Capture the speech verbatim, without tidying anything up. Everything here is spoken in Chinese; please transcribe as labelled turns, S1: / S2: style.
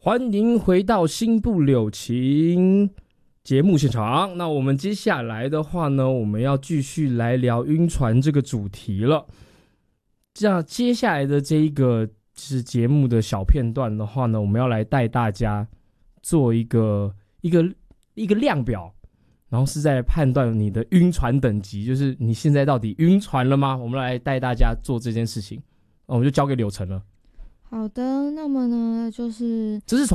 S1: 欢迎回到新不柳情节目现场。那我们接下来的话呢，我们要继续来聊晕船这个主题了。这样接下来的这一个是节目的小片段的话呢，我们要来带大家做一个一个一个量表，然后是在判断你的晕船等级，就是你现在到底晕船了吗？我们来带大家做这件事情，我们就交给柳橙了。
S2: 好的，那么呢，就是
S1: 这是从